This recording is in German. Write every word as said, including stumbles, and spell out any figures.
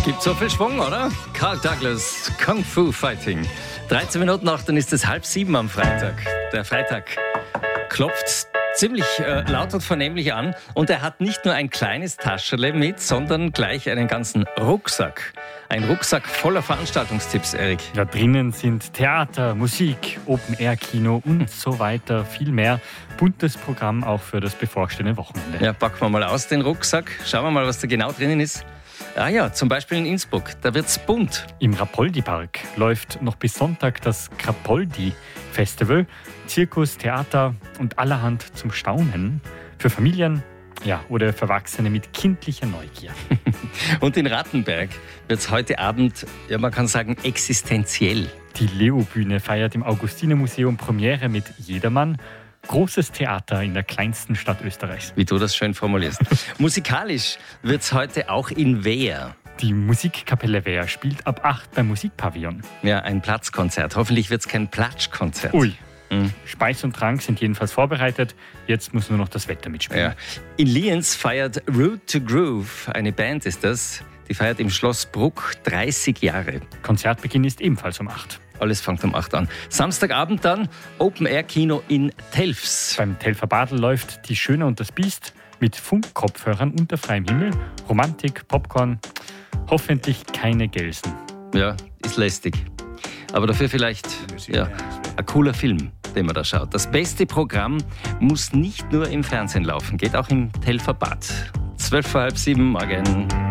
Gibt so viel Schwung, oder? Carl Douglas, Kung Fu Fighting. dreizehn Minuten nach, dann ist es halb sieben am Freitag. Der Freitag klopft ziemlich äh, laut und vernehmlich an. Und er hat nicht nur ein kleines Tascherle mit, sondern gleich einen ganzen Rucksack. Ein Rucksack voller Veranstaltungstipps, Erik. Da drinnen sind Theater, Musik, Open-Air-Kino und so weiter, viel mehr. Buntes Programm auch für das bevorstehende Wochenende. Ja, packen wir mal aus den Rucksack. Schauen wir mal, was da genau drinnen ist. Ah ja, zum Beispiel in Innsbruck, da wird's bunt. Im Rapoldi-Park läuft noch bis Sonntag das Krapoldi-Festival. Zirkus, Theater und allerhand zum Staunen. Für Familien, ja, oder für Erwachsene mit kindlicher Neugier. Und in Rattenberg wird's heute Abend, ja, man kann sagen, existenziell. Die Leo-Bühne feiert im Augustinermuseum Premiere mit Jedermann. Großes Theater in der kleinsten Stadt Österreichs. Wie du das schön formulierst. Musikalisch wird's heute auch in Wehr. Die Musikkapelle Wehr spielt ab acht beim Musikpavillon. Ja, ein Platzkonzert. Hoffentlich wird's kein Platschkonzert. Ui. Mhm. Speis und Trank sind jedenfalls vorbereitet. Jetzt muss nur noch das Wetter mitspielen. Ja. In Lienz feiert Root to Groove, eine Band ist das, die feiert im Schloss Bruck dreißig Jahre. Konzertbeginn ist ebenfalls um acht. Alles fängt um acht an. Samstagabend dann Open-Air-Kino in Telfs. Beim Telfer Badl läuft Die Schöne und das Biest mit Funkkopfhörern unter freiem Himmel. Romantik, Popcorn, hoffentlich keine Gelsen. Ja, ist lästig. Aber dafür vielleicht ja, ein cooler Film, den man da schaut. Das beste Programm muss nicht nur im Fernsehen laufen, geht auch im Telfer Bad. Zwölf vor halb sieben, morgen.